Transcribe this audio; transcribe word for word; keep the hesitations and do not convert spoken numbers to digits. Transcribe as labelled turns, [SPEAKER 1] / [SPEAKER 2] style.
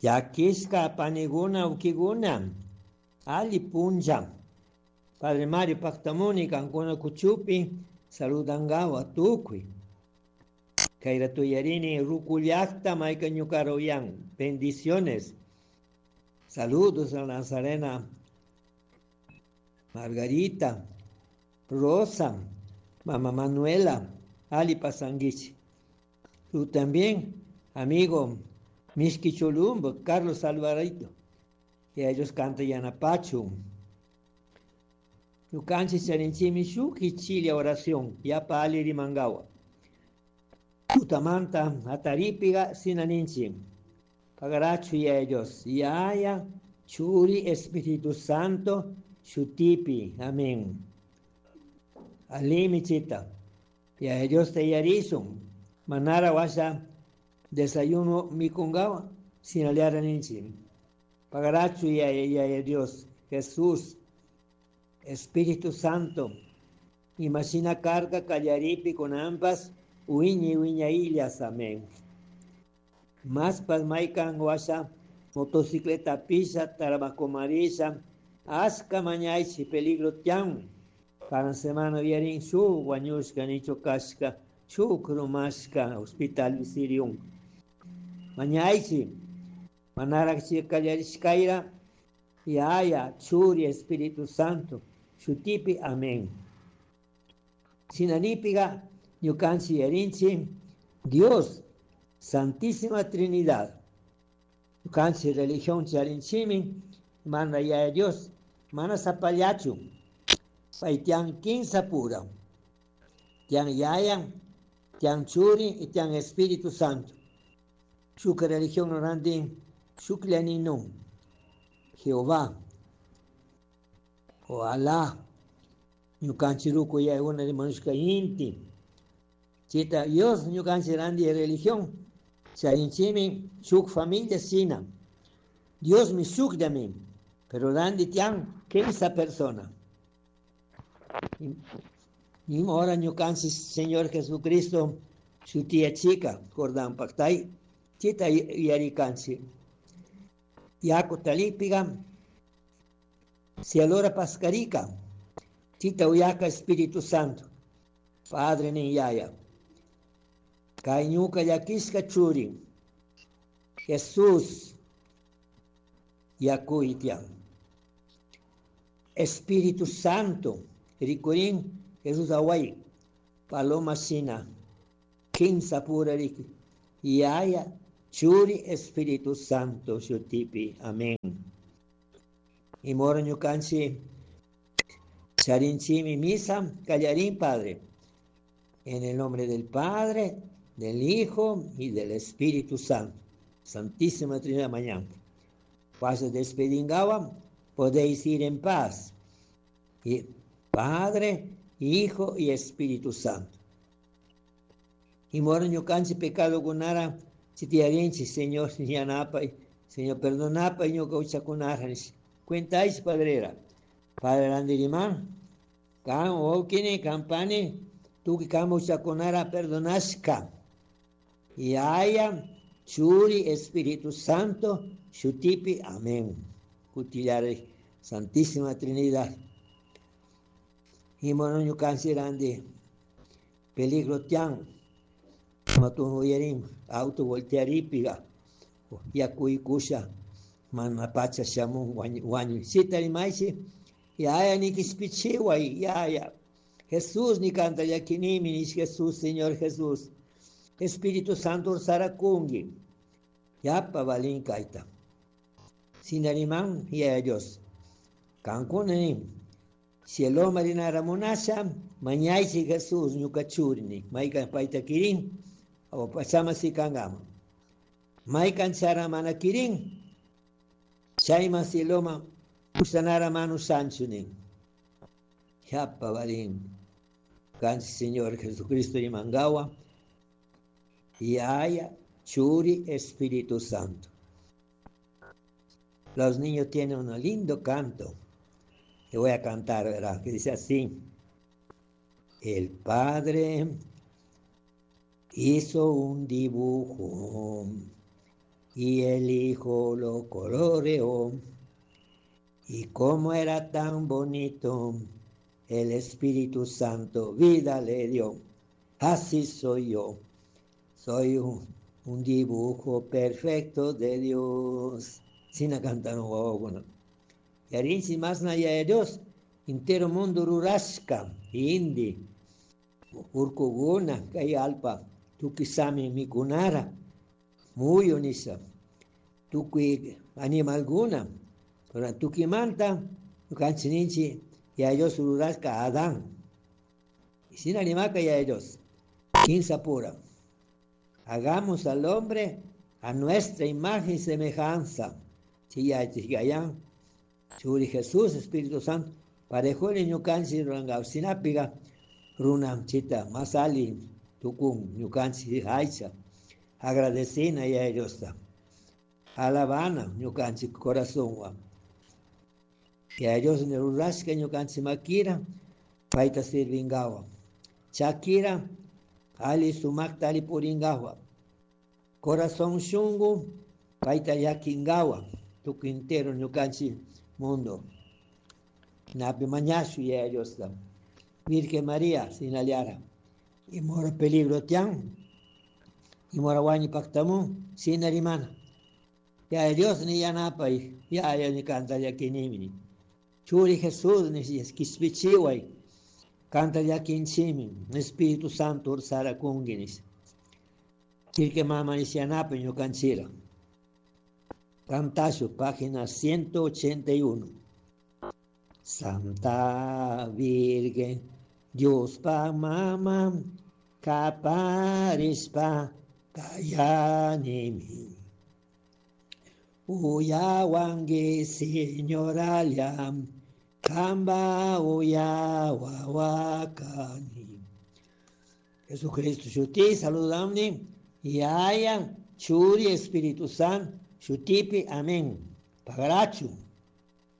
[SPEAKER 1] Yakishka paniguna ukiguna. Ali punja. Padre Mario Pactamuni, Cancuna Cuchupi, saludangawa tukui. Kaira Tuyarini, Ruculiacta, Maika Ñucaroyan. Bendiciones. Saludos a Nazarena Margarita, Rosa, Mamá Manuela, Ali Pasanguichi. Tú también, amigo Mishki Cholumbo, Carlos Alvarito. Y ellos cantan Yanapachu. Tu canchi Charinchimi Shuki Chile oración, ya pa Ali Rimangawa. Tutamanta, Ataripiga, Sinaninchi. Pagarachu y ellos. Yaya, Churi, Espíritu Santo, Shutipi. Amén. Ali Michita. Y a ellos te yarizum. Manara wasa desayuno mikungawa. Sin aliar a ninchi. Pagarachu y a Dios. Jesús. Espíritu Santo, imagina carga callaripi con ambas, uiñi uiña illas, amén. Más pasmaikan guasa, motocicleta pisa, tarabacomarisa, asca mañaichi, peligro tian, para semana vierin su, guanyushka, nicho casca, su crumasca, hospital visirium. Mañaichi, manarachi callarishkaira, y haya, churi, Espíritu Santo, Shutipi, amén. Sinanipiga, Yucanchi Erinchi, Dios, Santísima Trinidad. Yucanchi religión charinchimi, manda ya Dios, mana sapayachu, paitian quinza pura, tian yayan, tian churi y tian Espíritu Santo. Shuka religión orandi, shuklianinum, Jehová. O Alá, Ñucanchiruco ya una de Manushka Inti. Chita, Dios Ñucanchirandi de religión. Charinchimi, Shuk familia Sina. Dios mi Shuk de mí. Pero Randi Tian, ¿qué es esa persona? Y ahora Ñucanchi, Señor Jesucristo, su tía chica, Cordán Pactay, Chita Yaricanchi. Yaco Talípiga. Si alora Pascarica, Chita Uyaca Espíritu Santo, Padre Ninyaya, Kaiñuca Yaquisca Churi, Jesús Yacuitian, Espíritu Santo, Ricurín, Jesús Away, Paloma Sina, Quinza Pura Riqui, Yaya, Churi Espíritu Santo, Shutipi, amén. Y moro ñucanchi charinchimi misa callarín Padre, en el nombre del Padre, del Hijo y del Espíritu Santo. Santísima Trinidad mañana. Cuando despedingaban, podéis ir en paz. Y Padre, Hijo y Espíritu Santo. Y moro ñucanchi pecado gunara chitiarinchi, Señor yanapa, Señor perdonapa y ñucaucha kunaranis. Cuentáis, padrera. Padre Randirimán, Cam, Okine, Campane, tú que Camo Chaconara perdonasca. Y haya, Churi, Espíritu Santo, Shutipi, amén. Cutillare, Santísima Trinidad. Y monoño cancerande, peligro tian, matuyerim, auto voltearipiga, yacuicucha. Mana pacha shamun wanyu sitari maisi ya ya ni kispichiwa ya ya Jesús ni canta ya kinimi ni Jesús Señor Jesús Espíritu Santo sarakungi ya pavalin kaita sinariman ya Dios kankunim cielo marina ramonasha mañaisi Jesús ñukachurini maika paita kirin o pasama sikangama maikan chara mana kirin Chaima siloma usanara manu sanchunin. Yapa valin. Cansi Señor Jesucristo y Mangawa. Y haya Churi Espíritu Santo. Los niños tienen un lindo canto. Que voy a cantar, ¿verdad? Que dice así. El Padre hizo un dibujo y el Hijo lo coloreó. Y como era tan bonito, el Espíritu Santo vida le dio. Así soy yo, soy un, un dibujo perfecto de Dios. Sin cantar un guagua. Y arinchi más naya de Dios, entero mundo rurasca, indi, urkuguna, kay alpa, tukisami mikunara, muy unisa, tuki animal guna, pero tukimanta, tukanchininchi, y a ellos rurasca Adán. Y sin animaca y a ellos, quinza pura. Hagamos al hombre a nuestra imagen y semejanza. Si ya ya Churi Jesús, Espíritu Santo, parejo el ñucanchi rangao sinapiga, runa chita, masali, tukun, ñucanchi haicha, agradecina y a ellos. Alabana, ñucanchi corazón. Y a ellos en el urrasca, ñucanchi makira, paita sirvingawa. Shakira, ali sumaktali puringawa. Corazón shungu, paita yakingawa, tu quintero ñucanchi mundo. Nabi mañashu y ellos. Virgen María, sin aliara. Y mora peligro tian. Y mora guani pactamu, sin arimana. Ya ellos ni ya napa y ya ya ni canta ya kinimini. Churi Jesús ni si esquispichiwai. Canta ya kinchimin. Espíritu Santo ursara kunginis. Kirke mama ni si anapa y no canchira. Cantazo, página ciento ochenta y uno. Santa Virgen, Dios pa mama, caparis pa kayanimi. Uya wangi señoraliam, kamba uya wawakani. Jesucristo, Shuti, saludamni, Yaya, Churi, Espíritu Santo, Shutipi, amén. Pagarachu.